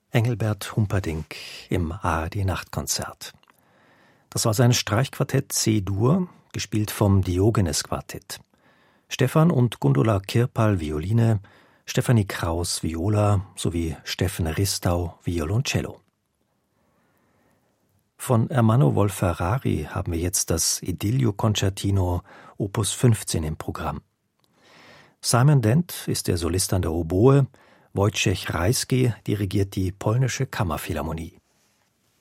Engelbert Humperdinck im ARD-Nachtkonzert. Das war sein Streichquartett C-Dur, gespielt vom Diogenes-Quartett. Stefan und Gundula Kirpal Violine, Stefanie Kraus Viola sowie Steffen Ristau Violoncello. Von Ermanno Wolf-Ferrari haben wir jetzt das Idillio Concertino Opus 15 im Programm. Simon Dent ist der Solist an der Oboe, Wojciech Rajski dirigiert die Polnische Kammerphilharmonie.